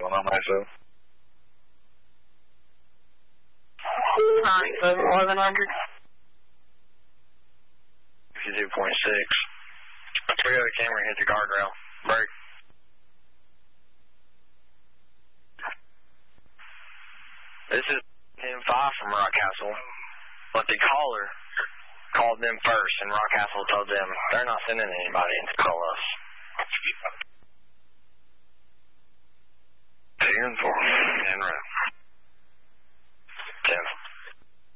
going on myself. 1100. 52.6. Toyota Camry hit the guardrail. Brake. This is 10-5 from Rockcastle, but the caller called them first, and Rockcastle told them they're not sending anybody to call us.